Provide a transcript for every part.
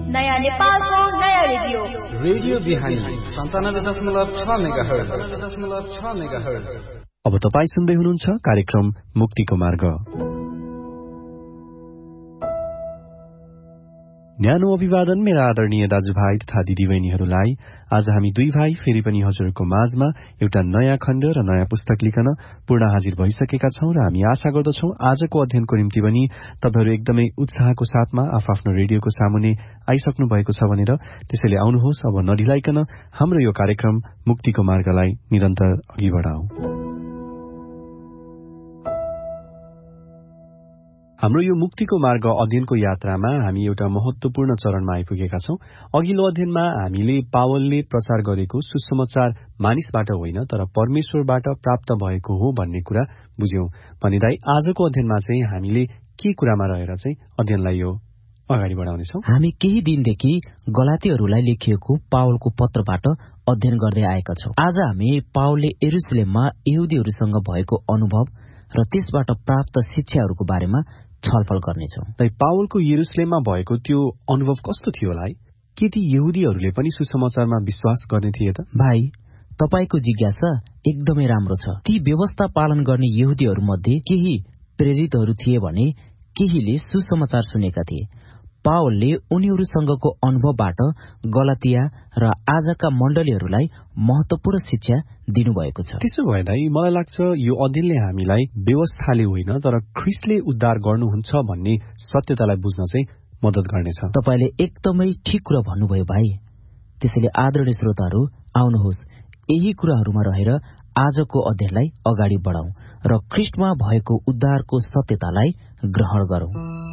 नयाँ नेपालको नयाँ रेडियो रेडियो बिहानी 97.6 मेगाहर्ज। अब तपाईँ सुन्दै हुनुहुन्छ कार्यक्रम मुक्तिको मार्ग। न्यानो अभिवादन मेरा आदरणीय दाजुभाइ तथा दिदीबहिनीहरूलाई। आज हामी दुई भाइ फेरि पनि हजुरको माझमा एउटा नयाँ खण्ड र नयाँ पुस्तक लिकन पूर्ण हाजिर भइसकेका छौं र हामी आशा गर्दछौं आजको अध्ययनको निम्ति पनि तपाईहरू एकदमै उत्साहको साथमा आफ्नो रेडियोको सामुने आइसक्नु भएको छ भनेर। त्यसैले आउनुहोस्, अब नढिलाइकन हाम्रो यो कार्यक्रम मुक्तिको मार्गलाई निरन्तर अघि बढाऊ। हाम्रो यो मुक्तिको मार्ग अध्ययनको यात्रामा हामी एउटा महत्वपूर्ण चरणमा आइपुगेका छौं। अघिल्लो अध्ययनमा हामीले पावलले प्रचार गरेको सुसमाचार मानिसबाट होइन तर परमेश्वरबाट प्राप्त भएको हो भन्ने कुरा बुझ्यौं भने दाइ आजको अध्ययनमा चाहिँ हामीले के कुरामा रहेर चाहिँ अध्ययनलाई यो अगाडि बढाउनेछौं। हामी केही दिनदेखि गलातीहरूलाई लेखिएको पावलको पत्रबाट अध्ययन गर्दै आएका छौं। आज हामी पावलले यरुशलेममा यहुदीहरूसँग भएको अनुभव र त्यसबाट प्राप्त शिक्षाहरूको बारेमा छलफल गर्नेछौं। पावलको यरुशलेममा भएको त्यो अनुभव कस्तो थियो होला है? के ती यहुदीहरूले पनि सुसमाचारमा विश्वास गर्ने थिए त? भाइ, तपाईको जिज्ञासा एकदमै राम्रो छ। ती व्यवस्था पालन गर्ने यहुदीहरू मध्ये केही प्रेरितहरू थिए भने केहीले सुसमाचार सुनेका थिए। पावलले उनीहरूसँगको अनुभवबाट गलातिया र आजका मण्डलीहरूलाई महत्वपूर्ण शिक्षा दिनुभएको छ। त्यसो भए दाइ, मलाई लाग्छ यो अध्ययनले हामीलाई व्यवस्थाले होइन तर ख्रीष्टले उद्धार गर्नुहुन्छ भन्ने सत्यतालाई बुझ्न चाहिँ मद्दत गर्नेछ। तपाईले एकदमै ठिक कुरा भन्नुभयो भाइ। त्यसैले आदरणीय श्रोताहरू, आउनुहोस् यही कुराहरूमा रहेर आजको अध्ययनलाई अगाडि बढाउँ र ख्रीष्टमा भएको उद्धारको सत्यतालाई ग्रहण गरौं।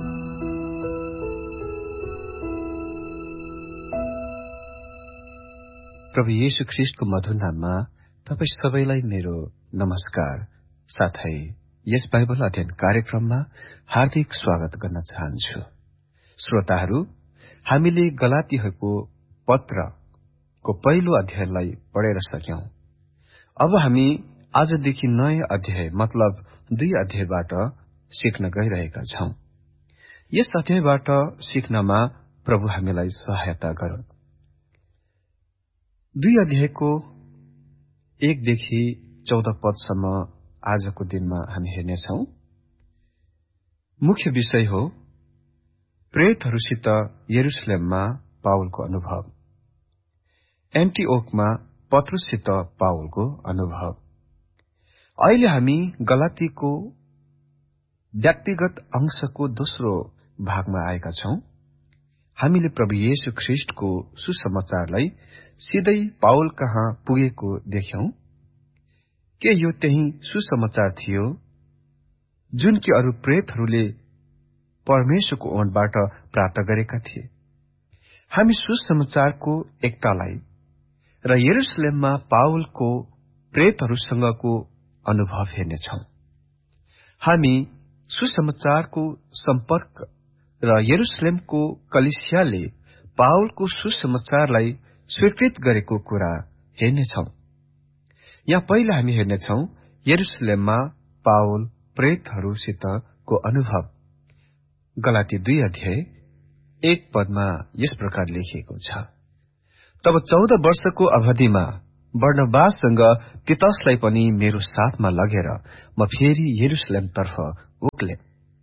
प्रभु येशू ख्रीष्टको मधुर नाममा तपाईं सबैलाई मेरो नमस्कार साथै यस बाइबल अध्ययन कार्यक्रममा हार्दिक स्वागत गर्न चाहन्छु। श्रोताहरू, हामीले गलातीहरूको पत्रको पहिलो अध्यायलाई पढेर सक्यौं। अब हामी आजदेखि नयाँ अध्याय मतलब 2 अध्यायबाट सिक्न गइरहेका छौं। यस अध्यायबाट सिक्नमा प्रभु हामीलाई सहायता गरून्। 2 अध्यायको 1 देखि 14 पदसम्म आजको दिनमा हामी हेर्नेछौं। मुख्य विषय हो प्रेरितहरूसित यरुशलेममा पावलको अनुभव, एन्टिओखमा पत्रुससित पावलको अनुभव। अहिले हामी गलातीको व्यक्तिगत अंशको दोस्रो भागमा आएका छौं। हामीले प्रभु येशू ख्रीष्टको सुसमाचारलाई सिधै पावल कहाँ पुगेको देख्यौं। के यो त्यही सुसमाचार थियो जुन कि अरू प्रेरितहरूले परमेश्वरको ओठबाट प्राप्त गरेका थिए? हामी सुसमाचारको एकतालाई र यरुशलेममा पावलको प्रेरितहरूसँगको अनुभव हेर्नेछौं। हामी सुसमाचारको सम्पर्क र यरुशलेमको कलिसियाले पावलको सुसमाचारलाई स्वीकृत गरेको कुरा हेर्नेछौं। यहाँ पहिला हामी हेर्नेछौं यरुशलेममा पावल प्रेरितहरूसितको अनुभव। गलाती 2 अध्याय 1 पदमा यस प्रकार लेखिएको छ, तब 14 वर्षको अवधिमा बर्नबाससँग तीतसलाई पनि मेरो साथमा लगेर म फेरि यरुशलेमतर्फ उक्ले।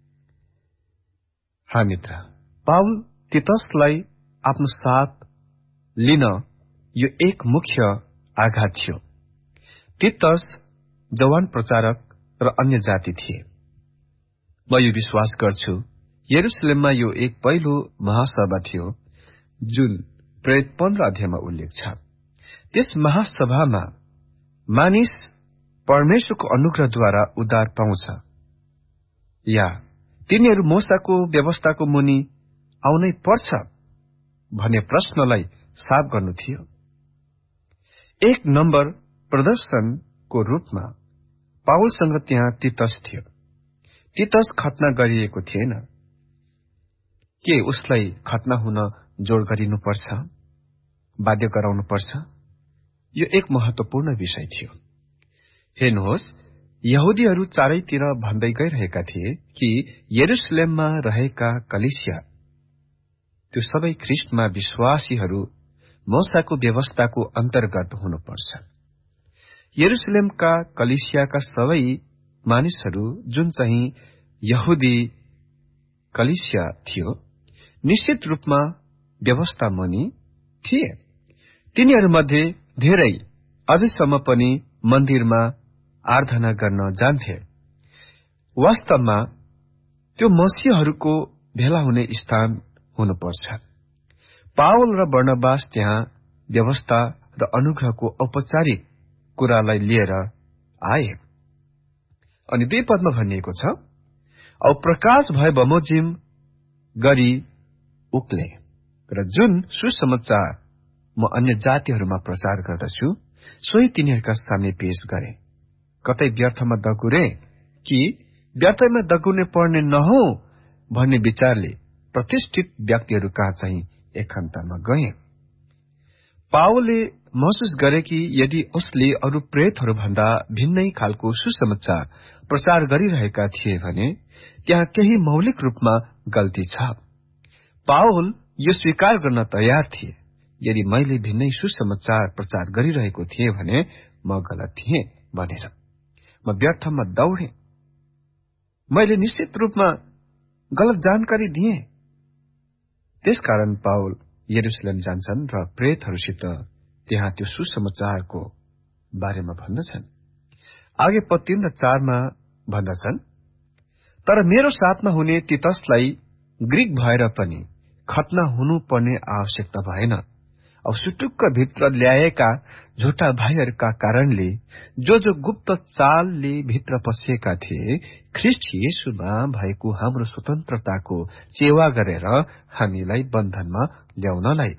मित्र, पावल तीतसलाई आफ्नो साथ लिन यो एक मुख्य आघात थियो। तीतस जवान प्रचारक र अन्य जाति थिए। म यो विश्वास गर्छु यरुशलेममा यो एक पहिलो महासभा थियो जुन प्रेरित 15 अध्यायमा उल्लेख छ। त्यस महासभामा मानिस परमेश्वरको अनुग्रहद्वारा उद्धार पाउँछ या तिनीहरू मूसाको व्यवस्थाको मुनि आउनै पर्छ भन्ने प्रश्नलाई साफ गर्नु थियो। 1 नम्बर प्रदर्शनको रूपमा पावलसँग त्यहाँ तीतस थियो। तीतस खतना गरिएको थिएन। के उसलाई खतना हुन जोड गरिनुपर्छ, बाध्य गराउनुपर्छ? यो एक महत्वपूर्ण विषय थियो। हेर्नुहोस्, यहुदीहरू चारैतिर भन्दै गइरहेका थिए कि यरुशलेममा रहेका कलिसिया त्यो सबै ख्रिस्टमा विश्वासीहरू मूसाको व्यवस्थाको अन्तर्गत हुनुपर्छ। यरुशलेमका कलिसियाका सबै मानिसहरू जुन चाहिँ यहुदी कलिसिया थियो निश्चित रूपमा व्यवस्था मुनि थिए। तिनीहरूमध्ये धेरै अझैसम्म पनि मन्दिरमा आराधना गर्न जान्थे। वास्तवमा त्यो मसीहहरूको भेला हुने स्थान हुनुपर्छ। पावल र बर्नबास त्यहाँ व्यवस्था र अनुग्रहको औपचारिक कुरालाई लिएर आए। अनि 2 पदमा भनिएको छ, औ प्रकाश भए बमोजिम गरी उक्ले र जुन सुसमाचार म अन्य जातिहरूमा प्रचार गर्दछु सोही तिनीहरूका सामने पेश गरे। कतै व्यर्थमा दगुरे कि व्यर्थमा दगुर्ने पर्ने नहो भन्ने विचारले प्रतिष्ठित व्यक्तिहरू कहाँ चाहिँ एकान्तमा गए। पावलले महसुस गरे कि यदि उसले अरू प्रेतहरू भन्दा भिन्नै खालको सुसमाचार प्रचार गरिरहेका थिए भने त्यहाँ केही मौलिक रूपमा गल्ती छ। पावल यो स्वीकार गर्न तयार थिए। यदि मैले भिन्नै सुसमाचार प्रचार गरिरहेको थिएँ भने म गलत थिएँ भनेर। म व्यर्थमा दौडे। मैले निश्चित रूपमा गलत जानकारी दिए। त्यसकारण पावल यरुशलेम जान्छन् र प्रेतहरूसित त्यहाँ त्यो सुसमाचारको बारेमा भन्दछन्। आगे पद 3 र 4 मा भन्दछन्, तर मेरो साथमा हुने तीतसलाई ग्रीक भएर पनि खतना हुनुपर्ने आवश्यकता भएन। अब सुटुक्क भित्र ल्याएका झुटा भाइहरूका कारणले जो गुप्त चालले भित्र पसेका थिए ख्रिस्ट येशूमा भएको हाम्रो स्वतन्त्रताको सेवा गरेर हामीलाई बन्धनमा ल्याउनलाई।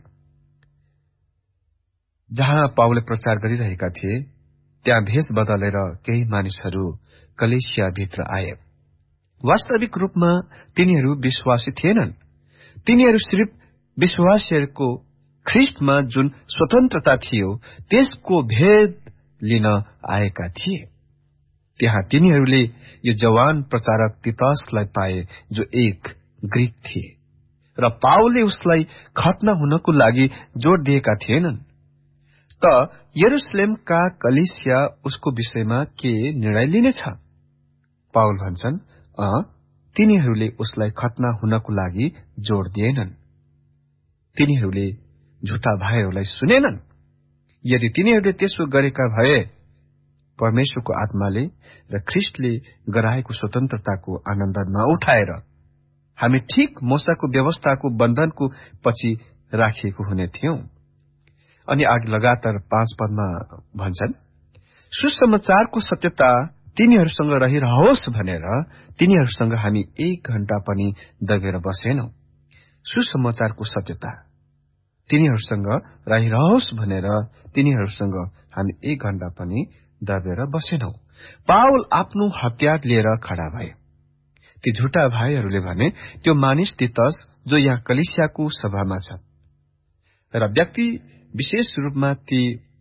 जहाँ पावलले प्रचार गरिरहेका थिए त्यहाँ भेष बदलेर केही मानिसहरू कलेसिया भित्र आए। वास्तविक रूपमा तिनीहरू विश्वासी थिएनन्। तिनीहरू सिर्फ विश्वासीहरूको ख्रिस्टमा जुन स्वतन्त्रता थियो त्यसको भेद लिन आएका थिए। त्यहाँ तिनीहरूले यो जवान प्रचारक तीतसलाई पाए जो एक ग्रीक थिए र पावलले उसलाई खतना हुनको लागि जोड दिएका थिएनन्। त यरुशलेमका कलिसिया उसको विषयमा के निर्णय लिनेछ? पावल भन्छन्, तिनीहरूले उसलाई खतना हुनको लागि जोड दिएनन्। तिनीहरूले झुटा भाइहरूलाई सुनेनन्। यदि तिनीहरूले त्यसो गरेका भए परमेश्वरको आत्माले र ख्रिस्टले गराएको स्वतन्त्रताको आनन्द नउठाएर हामी ठीक मूसाको व्यवस्थाको बन्धनको पछि राखिएको हुने थियौं। अनि आगे लगातार 5 पदमा भन्छन्, सुसमाचारको सत्यता तिनीहरूसँग रहिरहोस् भनेर तिनीहरूसँग हामी 1 घण्टा पनि दबेर बसेनौं। सुसमाचारको सत्यता तिनीहरूसँग रहिरहोस् भनेर तिनीहरूसँग हामी 1 घण्टा पनि दबेर बसेनौं। पावल आफ्नो हतियार लिएर खड़ा भए। ती झुटा भाइहरूले भने त्यो मानिस तीतस जो यहाँ कलिसियाको सभामा छ र व्यक्ति विशेष रूपमा ती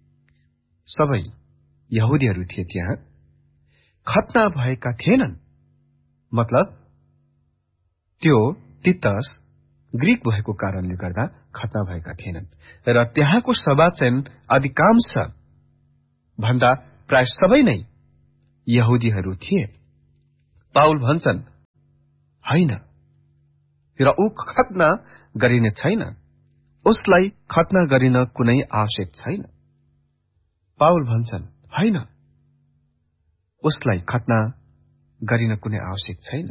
सबै यहुदीहरू थिए त्यहाँ खतना भएका थिएनन्। मतलब त्यो तीतस ग्रीक भएको कारणले गर्दा खतना भएका थिएनन् र त्यहाँको सभा चाहिँ अधिकांश भन्दा प्राय सबै नै यहुदीहरू थिए। पावल भन्छन्, होइन, र ऊ खतना गरिने छैन। उसलाई खतना गरिन कुनै आवश्यक छैन। पावल भन्छन्, होइन, उसलाई खतना गरिन कुनै आवश्यक छैन।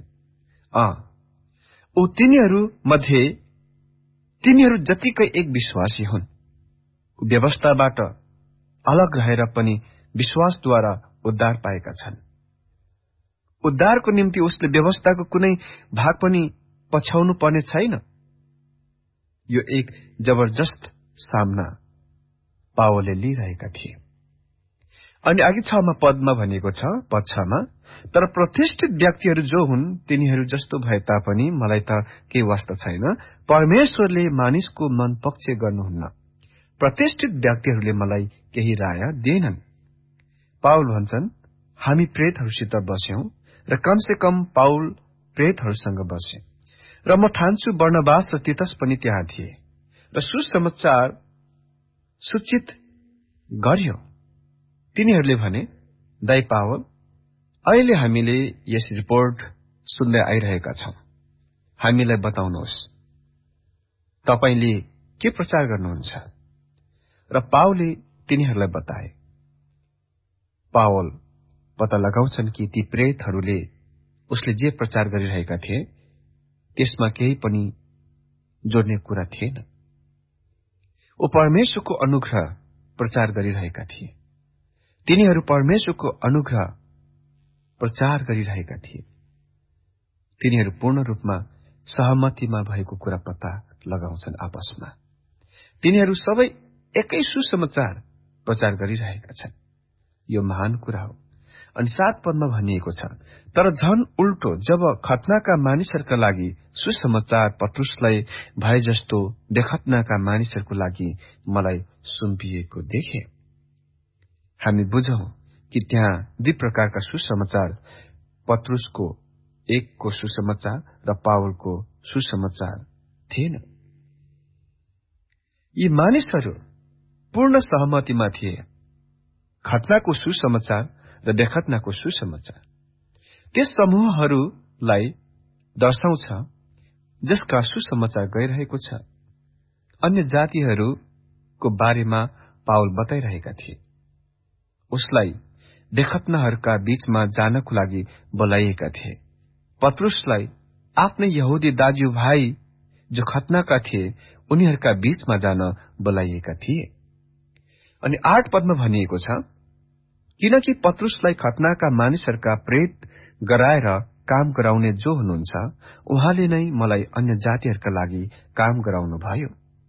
ऊ तिनीहरू मध्ये तिनीहरू जतिकै एक विश्वासी हुन्। व्यवस्थाबाट अलग रहेर पनि विश्वासद्वारा उद्धार पाएका छन्। उद्धारको निम्ति उसले व्यवस्थाको कुनै भाग पनि पछ्याउनु पर्ने छैन। यो एक जबरजस्त सामना पावलले लिइरहेका थिए। अनि अघि 6 पदमा भनिएको छ, पद 6 मा, तर प्रतिष्ठित व्यक्तिहरू जो हुन् तिनीहरू जस्तो भए तापनि मलाई त केही वास्ता छैन। परमेश्वरले मानिसको मन पक्ष गर्नुहुन्न। प्रतिष्ठित व्यक्तिहरूले मलाई केही राय दिएनन्। पावल भन्छन्, हामी प्रेतहरूसित बस्यौं र कमसे कम पावल प्रेतहरूसँग बसे र म ठान्छु बर्नबास र तीतस पनि त्यहाँ थिए र सुसमाचार सूचित गर्यो। तिनीहरूले भने, दाइ पावल, अहिले हामीले यस रिपोर्ट सुन्दै आइरहेका छौं। हामीलाई बताउनुहोस्, तपाईले के प्रचार गर्नुहुन्छ? र पावलले तिनीहरूलाई बताए। पावल पत्ता लगाउँछन् कि ती प्रेतहरूले उसले जे प्रचार गरिरहेका थिए त्यसमा केही पनि जोड्ने कुरा थिएन। ऊ परमेश्वरको अनुग्रह प्रचार गरिरहेका थिए। तिनीहरू परमेश्वरको अनुग्रह प्रचार गरिरहेका थिए। तिनीहरू पूर्ण रूपमा सहमतिमा भएको कुरा पत्ता लगाउँछन् आपसमा। तिनीहरू सबै एकै सुसमाचार प्रचार गरिरहेका छन्। यो महान कुरा हो। अनि 7 पदमा भनिएको छ, तर झन उल्टो जब खतनाका मानिसहरूका लागि सुसमाचार पत्रुसलाई भए जस्तो बेखतनाका मानिसहरूको लागि मलाई सुम्पिएको देखे। हामी बुझौं कि त्यहाँ 2 प्रकारका सुसमाचार, पत्रुसको एकको सुसमाचार र पावलको सुसमाचार थिएन। यी मानिसहरू पूर्ण सहमतिमा थिए, खतनाको सुसमाचार र बेखतनाको सुसमाचार। त्यस समूहहरूलाई दर्शाउँछ जसका सुसमाचार गइरहेको छ। अन्य जातिहरूको बारेमा पावल बताइरहेका थिए। उसलाई बेखतनाहरूका बीचमा जानको लागि बोलाइएका थिए। पत्रुसलाई आफ्नै यहुदी दाजुभाइ जो खतनाका थिए उनीहरूका बीचमा जान बोलाइएका थिए। अनि 8 पदमा भनिएको छ, किनकि पत्रुसलाई खतनाका मानिसहरूका प्रेत गराएर काम गराउने जो हुनुहुन्छ उहाँले नै मलाई अन्य जातिहरूका लागि काम गराउनु भयो।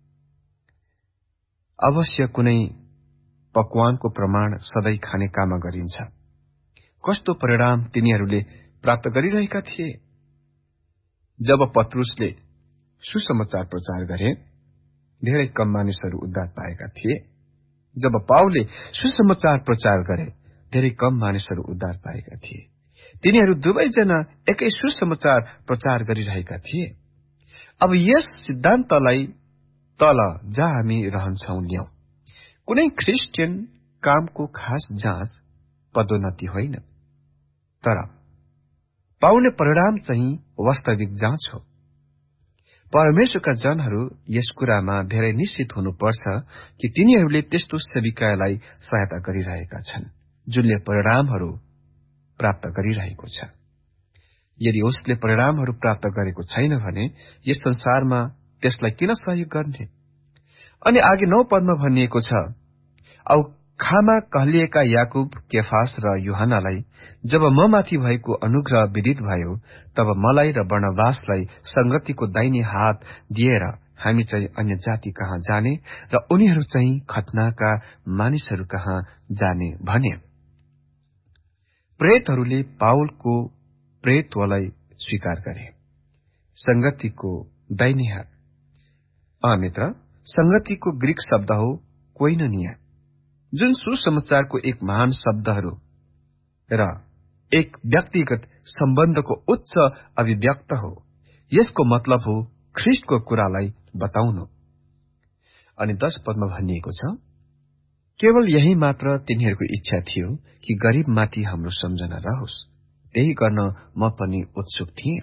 अवश्य कुनै पकवानको प्रमाण सधैँ खाने काम गरिन्छ। कस्तो परिणाम तिनीहरूले प्राप्त गरिरहेका थिए? जब पत्रुसले सुसमाचार प्रचार गरे, धेरै कम मानिसहरू उद्धार पाएका थिए। जब पावलले सुसमाचार प्रचार गरे, धेरै कम मानिसहरू उद्धार पाएका थिए। तिनीहरू दुवैजना एकै सुसमाचार प्रचार गरिरहेका थिए। अब यस सिद्धान्तलाई तल जहाँ हामी रहन्छौं ल्याउँ। कुनै ख्रिस्टियन कामको खास जाँच पदोन्नति होइन, तर पाउने परिणाम चाहिँ वास्तविक जाँच हो। परमेश्वरका जनहरू यस कुरामा धेरै निश्चित हुनुपर्छ कि तिनीहरूले त्यस्तो सेविकालाई सहायता गरिरहेका छन् जुनले परिणामहरू प्राप्त गरिरहेको छ। यदि उसले परिणामहरू प्राप्त गरेको छैन भने यस संसारमा त्यसलाई किन सहयोग गर्ने? अनि आगे 9 पदमा भनिएको छ, औ खामा कहलिएका याकुब, केफास र यूहन्नालाई जब म माथि भएको अनुग्रह विदित भयो, तब मलाई र बर्नबासलाई संगतिको दाहिने हात दिएर हामी चाहिँ अन्य जाति कहाँ जाने र उनीहरू चाहिँ खतनाका मानिसहरू कहाँ जाने भने। प्रेतहरूले पावलको प्रेतत्वलाई स्वीकार गरे। संगतिको दाहिने हात मित्र, संगतिको ग्रीक शब्द हो कोइनोनिया, जुन सुसमाचारको एक महान शब्दहरू र एक व्यक्तिगत सम्बन्धको उच्च अभिव्यक्त हो। यसको मतलब हो ख्रिस्टको कुरालाई बताउनु। अनि 10 पदमा भनिएको छ, केवल यही मात्र तिनीहरूको इच्छा थियो कि गरीबमाथि हाम्रो सम्झना रहोस्। त्यही गर्न म पनि उत्सुक थिएँ।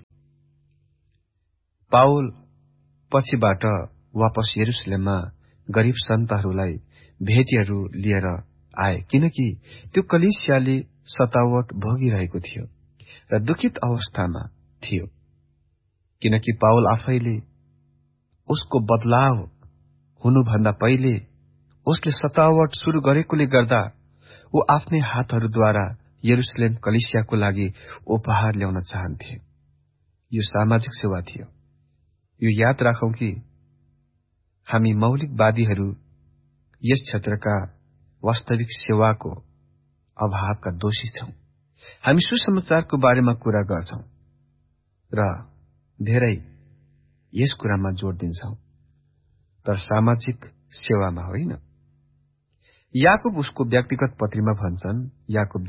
पावल पछिबाट वापस यरुशलेममा गरीब सन्तहरूलाई भेटीहरू लिएर आए, किनकि त्यो कलिसियाले सतावट भोगिरहेको थियो र दुखित अवस्थामा थियो। किनकि पावल आफैले उसको बदलाव हुनुभन्दा पहिले उसले सतावट शुरू गरेकोले गर्दा ऊ आफ्नै हातहरूद्वारा यरुशलेम कलिसियाको लागि उपहार ल्याउन चाहन्थे। यो सामाजिक सेवा थियो। यो याद राखौं कि हामी मौलिकवादीहरू यस क्षेत्रका वास्तविक सेवाको अभावका दोषी छौं। हामी सुसमाचारको बारेमा कुरा गर्छौं र धेरै यस कुरामा जोड दिन्छौं, तर सामाजिक सेवामा होइन। याकूब उसको व्यक्तिगत पत्रीमा भन्छन्, याकूब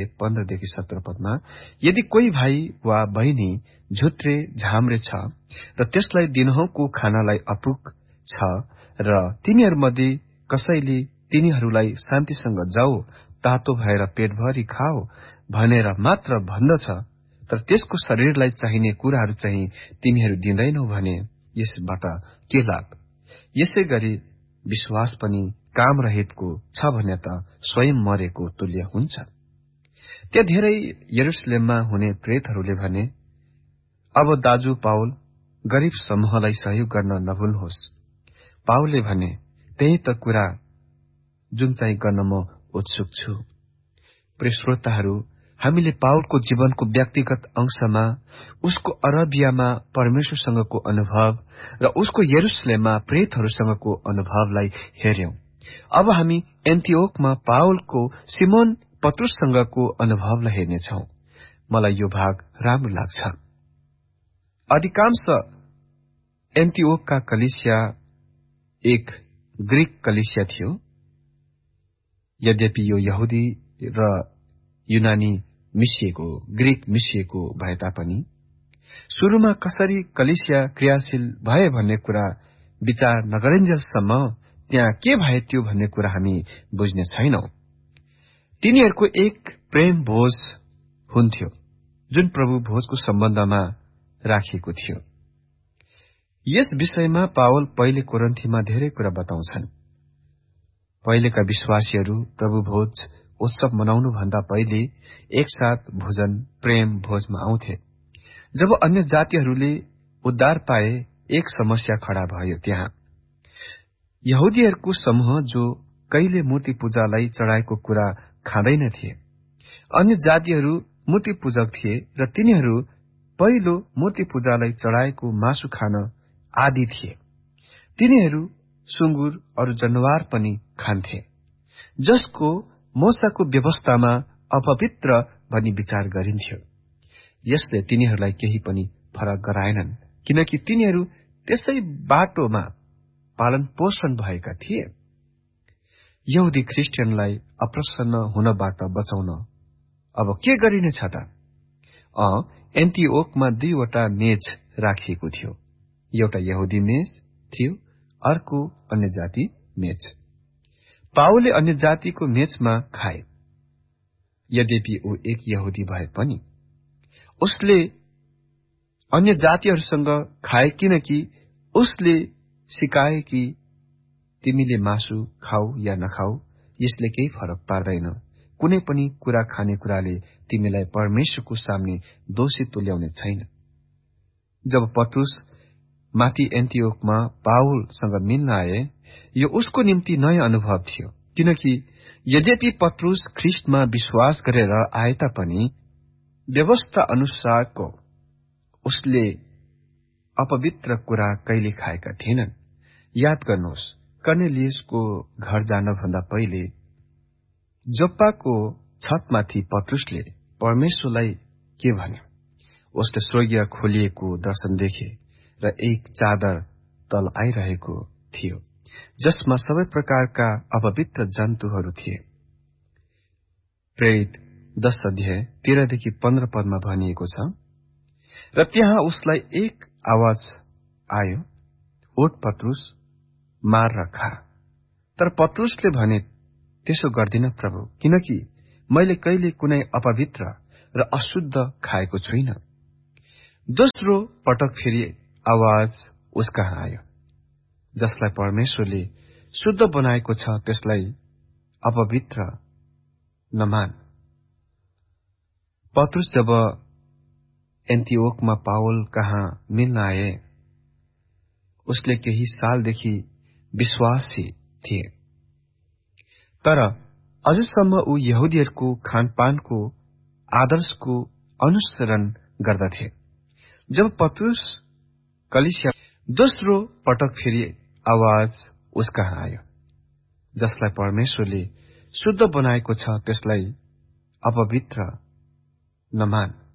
2:15-17 यदि कोही भाइ वा बहिनी झुत्रे झाम्रे छ र त्यसलाई दिनहुँको खानालाई अपुग छ र तिनीहरूमध्ये कसैले तिनीहरूलाई शान्तिसँग जाऊ, तातो भएर पेटभरि खाओ भनेर मात्र भन्दछ, तर त्यसको शरीरलाई चाहिने कुराहरू चाहिँ तिमीहरू दिँदैनौ भने यसबाट के लाभ? यसै गरी विश्वास पनि काम रहितको छ भने त स्वयं मरेको तुल्य हुन्छ। त्यहाँ धेरै यरुशलेममा हुने प्रेतहरूले भने, अब दाजु पाउल, गरीब समूहलाई सहयोग गर्न नभुल्नुहोस्। पाउलले भने, त्यही त कुरा जुन चाहिँ गर्न म उत्सुक छु। प्रिय श्रोताहरू, हामीले पाउलको जीवनको व्यक्तिगत अंशमा उसको अरबियामा परमेश्वरसँगको अनुभव र उसको यरुशलेममा प्रेतहरूसँगको अनुभवलाई हेर्यौं। अब हामी एन्टिओकमा पाउलको सिमोन पत्रुससँगको अनुभवलाई हेर्नेछौं। मलाई यो भाग राम्रो लाग्छ। अधिकांश एन्टिओकका कलिसिया एक ग्रीक कलिसिया थियो। यद्यपि यो यहुदी र युनानी मिसिएको, ग्रीक मिसिएको भए तापनि शुरूमा कसरी कलिसिया क्रियाशील भए भन्ने कुरा विचार नगरिन्जेलसम्म त्यहाँ के भए त्यो भन्ने कुरा हामी बुझ्ने छैनौं। तिनीहरूको एक प्रेम भोज हुन्थ्यो जुन प्रभु भोजको सम्बन्धमा राखिएको थियो। यस विषयमा पावल पहिले कोरिन्थीमा धेरै कुरा बताउँछन्। पहिलेका विश्वासीहरू प्रभु भोज उत्सव मनाउनु भन्दा पहिले एकसाथ भोजन प्रेम भोजमा आउँथे। जब अन्य जातिहरूले उद्धार पाए, एक समस्या खड़ा भयो। त्यहाँ यहुदीहरूको समूह जो कहिले मूर्ति पूजालाई चढाएको कुरा खाँदैनथे। अन्य जातिहरू मूर्ति पूजक थिए र तिनीहरू पहिलो मूर्ति पूजालाई चढाएको मासु खान आदि थिए। तिनीहरू सुँगुर अरू जनावर पनि खान्थे, जसको मोसाको व्यवस्थामा अपवित्र भनी विचार गरिन्थ्यो। यसले तिनीहरूलाई केही पनि फरक गराएनन्, किनकि तिनीहरू त्यसै बाटोमा पालन पोषण भएका थिए। यहुदी ख्रिस्टियनलाई अप्रसन्न हुनबाट बचाउन अब के गरिनेछ त? एन्टिओकमा 2वटा मेज राखिएको थियो। एउटा यहुदी मेज थियो, अर्को अन्य जाति मेज। पावलले अन्य जातिको मेजमा खाए। यद्यपि ऊ एक यहुदी भए पनि उसले अन्य जातिहरूसँग खाए, किनकि उसले सिकाए कि तिमीले मासु खाऊ या नखाऊ, यसले केही फरक पार्दैन। कुनै पनि कुरा खाने कुराले तिमीलाई परमेश्वरको सामने दोषी तुल्याउने छैन। जब पत्रुस माथि एन्टिओकमा पावलसँग मिल्न आए, यो उसको निम्ति नयाँ अनुभव थियो, किनकि यद्यपि पत्रुस ख्रिस्टमा विश्वास गरेर आए तापनि व्यवस्था अनुसारको उसले अपवित्र कुरा कहिले खाएका थिएनन्। याद गर्नुहोस्, कर्नेलियसको घर जानभन्दा पहिले जोप्पाको छतमाथि पत्रुसले परमेश्वरलाई के भन्यो? उसले स्वर्गीय खोलिएको दर्शन देखे र एक चादर तल आइरहेको थियो, जसमा सबै प्रकारका अपवित्र जन्तुहरू थिए। प्रेरित 10:13-15 भनिएको छ। र त्यहाँ उसलाई एक आवाज आयो, उठ पत्रुस, मार र खा। तर पत्रुसले भने, त्यसो गर्दिन प्रभु, किनकि मैले कहिले कुनै अपवित्र र अशुद्ध खाएको छुइन। दोस्रो पटक फेरि आवाज उसकहाँ आयो, जसलाई परमेश्वरले शुद्ध बनाएको छ त्यसलाई अपवित्र नमान। पत्रुस जब एन्टिओकमा पावल कहाँ मिल्न आए, उसले केही सालदेखि विश्वासी थिए, तर अझसम्म ऊ यहुदीहरूको खानपानको आदर्शको अनुसरण गर्दथे। जब पत्रुस कलिसिया दोस्रो पटक फेरि आवाज उसकहाँ आयो, जसलाई परमेश्वरले शुद्ध बनाएको छ त्यसलाई अपवित्र नमान।